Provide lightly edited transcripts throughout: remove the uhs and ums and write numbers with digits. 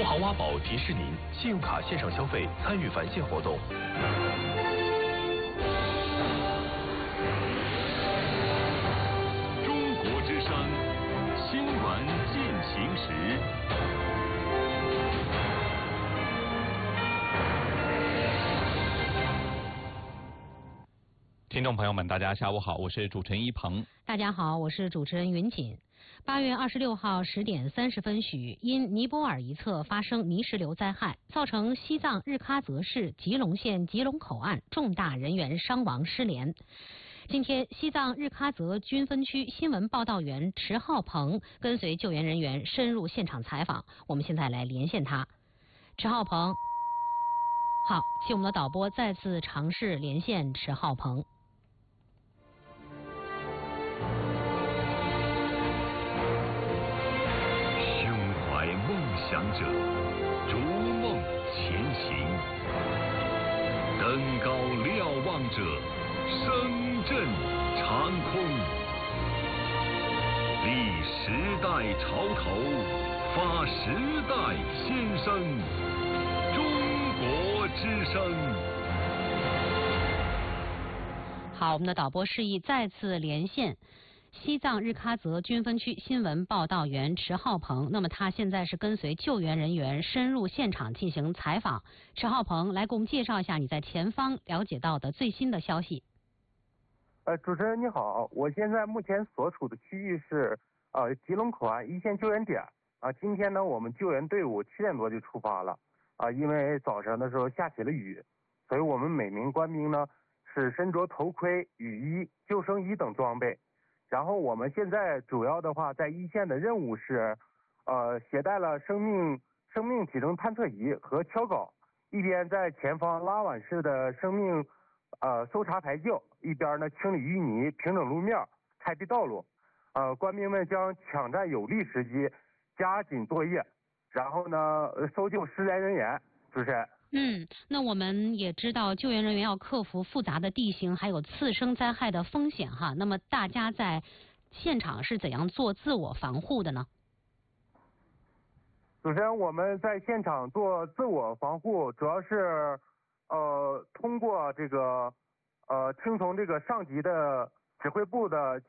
豪华宝提示您：信用卡线上消费参与返现活动。 中国之声新闻进行时。 听众朋友们，大家下午好，我是主持人一鹏。 大家好，我是主持人云锦。8月26号10点30分许，因尼泊尔一侧发生泥石流灾害，造成西藏日喀则市吉隆县吉隆口岸重大人员伤亡失联。今天，西藏日喀则军分区新闻报道员池浩鹏跟随救援人员深入现场采访，我们现在来连线他。池浩鹏，好，请我们的导播再次尝试连线池浩鹏。 梦想者逐梦前行，登高瞭望者声震长空，立时代潮头，发时代先声，中国之声。 好，我们的导播示意再次连线西藏日喀则军分区新闻报道员池浩鹏，那么他现在是跟随救援人员深入现场进行采访。池浩鹏，来给我们介绍一下你在前方了解到的最新的消息。 主持人你好，我现在目前所处的区域是吉隆口岸一线救援点今天呢，我们救援队伍7点多就出发了因为早上的时候下起了雨，所以我们每名官兵呢是身着头盔、雨衣、救生衣等装备。然后我们现在主要的话，在一线的任务是，携带了生命体征探测仪和锹镐，一边在前方拉碗式的生命搜查排救，一边呢清理淤泥、平整路面、开辟道路。官兵们将抢占有利时机，加紧作业，然后呢搜救失联人员。主持人。 那我们也知道救援人员要克服复杂的地形，还有次生灾害的风险哈。那么大家在现场是怎样做自我防护的呢？ 主持人，我们在现场做自我防护，主要是通过这个听从这个上级的指挥部的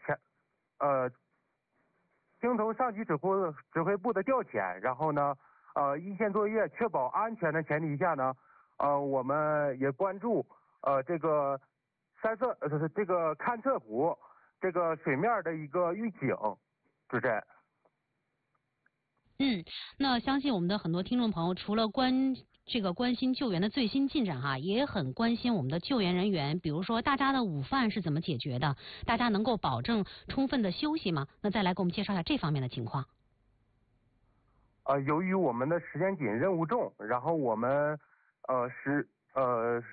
听从上级指挥部的调遣，然后呢一线作业确保安全的前提下呢，我们也关注这个这个勘测图这个水面的一个预警，主持人。 那相信我们的很多听众朋友除了关心救援的最新进展哈，也很关心我们的救援人员，比如说大家的午饭是怎么解决的，大家能够保证充分的休息吗？那再来给我们介绍一下这方面的情况。 由于我们的时间紧，任务重，然后我们